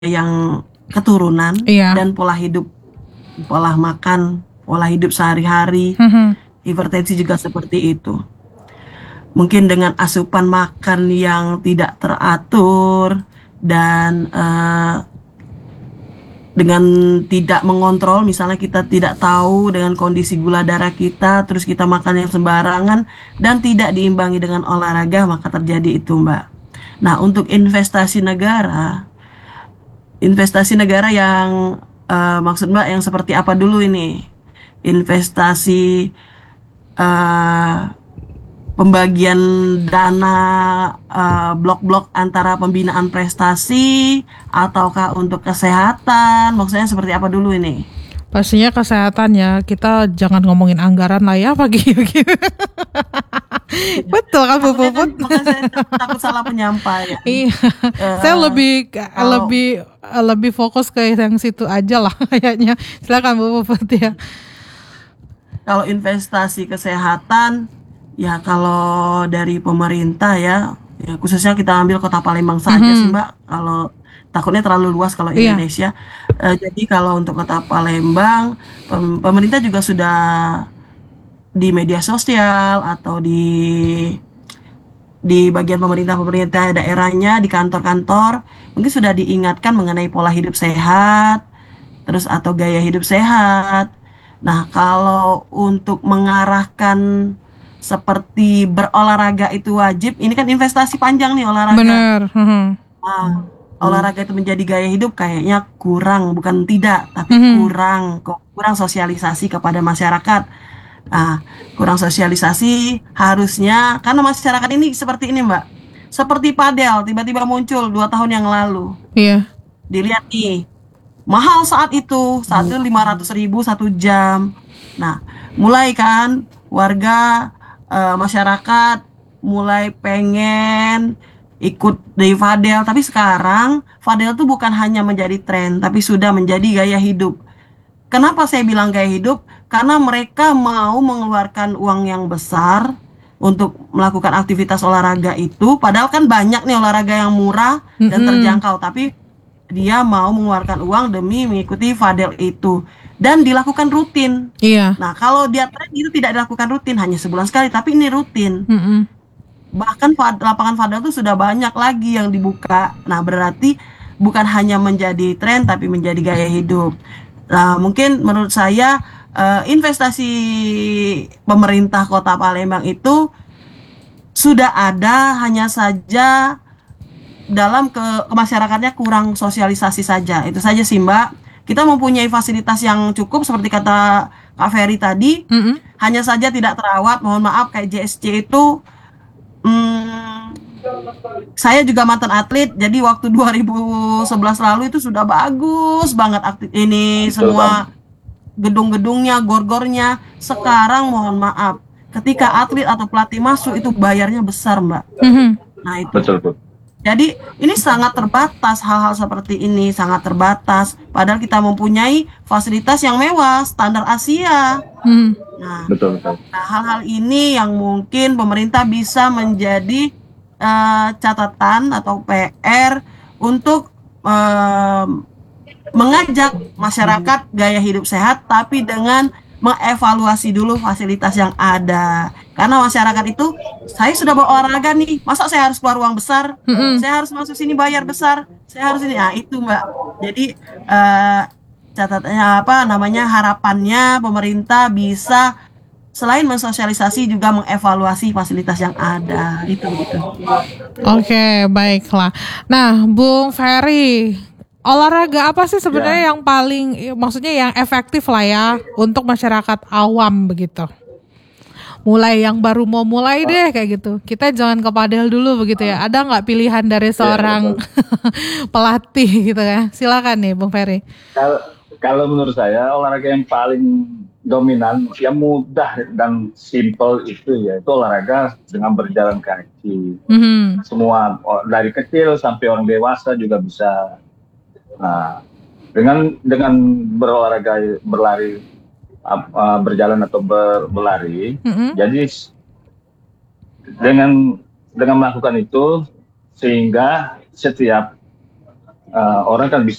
yang keturunan Iya. dan pola makan, pola hidup sehari-hari, Mhm. hipertensi juga seperti itu. Mungkin dengan asupan makan yang tidak teratur dan dengan tidak mengontrol, misalnya kita tidak tahu dengan kondisi gula darah kita, terus kita makan yang sembarangan dan tidak diimbangi dengan olahraga, maka terjadi itu, Mbak. Nah, untuk investasi negara yang maksud Mbak yang seperti apa dulu ini? Investasi eh, pembagian dana blok-blok antara pembinaan prestasi ataukah untuk kesehatan? Maksudnya seperti apa dulu ini? Pastinya kesehatan ya. Kita jangan ngomongin anggaran lah ya pagi-pagi. Iya. Betul kan Bu Takutnya kan Puput? makanya saya takut salah penyampaian. Iya. Saya Eh, lebih kalau lebih lebih fokus ke yang situ aja lah kayaknya. Silakan Bu Puput ya. kalau investasi kesehatan ya kalau dari pemerintah ya khususnya kita ambil Kota Palembang saja sih Mhm. Mbak. Kalau takutnya terlalu luas kalau Iya. Indonesia. Jadi kalau untuk Kota Palembang pemerintah juga sudah di media sosial atau di bagian pemerintah daerahnya, di kantor-kantor, mungkin sudah diingatkan mengenai pola hidup sehat, terus atau gaya hidup sehat. Nah, kalau untuk mengarahkan seperti berolahraga itu wajib, ini kan investasi panjang nih olahraga. Bener. Mhm. Ah, olahraga itu menjadi gaya hidup kayaknya kurang, bukan tidak, tapi Mhm. kurang sosialisasi kepada masyarakat. Ah, kurang sosialisasi harusnya karena masyarakat ini seperti ini, Mbak. Seperti padel tiba-tiba muncul 2 tahun yang lalu. Iya. Dilihat nih, mahal saat itu 500.000 1 jam. Nah, mulai kan warga masyarakat mulai pengen ikut di Fadel, tapi sekarang Fadel tuh bukan hanya menjadi tren, tapi sudah menjadi gaya hidup. Kenapa saya bilang gaya hidup? Karena mereka mau mengeluarkan uang yang besar untuk melakukan aktivitas olahraga itu, padahal kan banyak nih olahraga yang murah dan Mhm. terjangkau, tapi dia mau mengeluarkan uang demi mengikuti Fadel itu dan dilakukan rutin. Iya. Nah, kalau dia tren itu tidak dilakukan rutin, hanya sebulan sekali, tapi ini rutin. Mhm. Bahkan lapangan Fadel itu sudah banyak lagi yang dibuka. Nah, berarti bukan hanya menjadi tren, tapi menjadi gaya hidup. Nah, mungkin menurut saya investasi pemerintah Kota Palembang itu sudah ada, hanya saja ke masyarakatnya kurang sosialisasi saja. Itu saja sih, Mbak. Kita mempunyai fasilitas yang cukup seperti kata Kak Ferry tadi, Mhm. hanya saja tidak terawat. Mohon maaf kayak JSC itu hmm, saya juga mantan atlet, jadi waktu 2011 lalu itu sudah bagus banget ini Betul Bang. semua gedung-gedungnya, gor-gornya. Sekarang mohon maaf, ketika atlet atau pelatih masuk itu bayarnya besar, Mbak. Mhm. Nah, itu. Betul Bu. Jadi ini sangat terbatas, hal-hal seperti ini sangat terbatas. Padahal kita mempunyai fasilitas yang mewah, standar Asia. Mhm. Nah, Betul betul. hal-hal ini yang mungkin pemerintah bisa menjadi catatan atau PR untuk eh, mengajak masyarakat gaya hidup sehat, tapi dengan mengevaluasi dulu fasilitas yang ada. Karena masyarakat itu, saya sudah berolahraga nih, masa saya harus keluar uang besar? Mhm. Saya harus masuk sini bayar besar, saya harus ini. Nah, itu Mbak. Jadi eh, catatannya apa namanya harapannya pemerintah bisa selain mensosialisasi juga mengevaluasi fasilitas yang ada. Itu gitu. Oke, baiklah. Nah, Bung Ferry, olahraga apa sih Ya. sebenarnya yang paling, maksudnya yang efektif lah ya untuk masyarakat awam begitu? Mulai yang baru mau mulai Oh, deh kayak gitu. Kita jangan ke padel dulu begitu ya. Ada nggak pilihan dari ya seorang betul. pelatih gitu ya? Silakan nih, Bung Ferry. Kalau kalau menurut saya olahraga yang paling dominan, yang mudah dan simple itu ya itu olahraga dengan berjalan kaki. Mhm. Semua dari kecil sampai orang dewasa juga bisa. Nah, dengan berolahraga berlari berjalan atau berlari, Mhm. jadi dengan dengan melakukan itu sehingga setiap orang kan bisa